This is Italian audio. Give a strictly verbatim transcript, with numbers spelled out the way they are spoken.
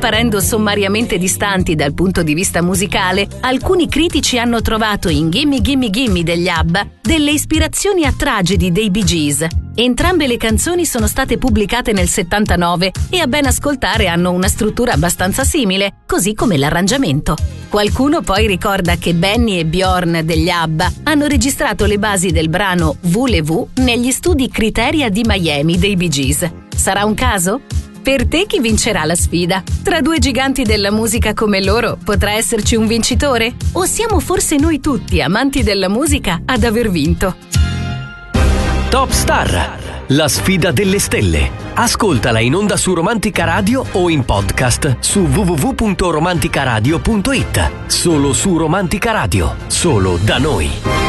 apparendo sommariamente distanti dal punto di vista musicale, alcuni critici hanno trovato in Gimme Gimme Gimme degli ABBA delle ispirazioni a Tragedy dei Bee Gees. Entrambe le canzoni sono state pubblicate nel settantanove e a ben ascoltare hanno una struttura abbastanza simile, così come l'arrangiamento. Qualcuno poi ricorda che Benny e Bjorn degli ABBA hanno registrato le basi del brano Voulez-vous negli studi Criteria di Miami dei Bee Gees. Sarà un caso? Per te chi vincerà la sfida? Tra due giganti della musica come loro potrà esserci un vincitore? O siamo forse noi tutti, amanti della musica, ad aver vinto? Top Star, la sfida delle stelle. Ascoltala in onda su Romantica Radio o in podcast su w w w punto romanticaradio punto it. Solo su Romantica Radio, solo da noi.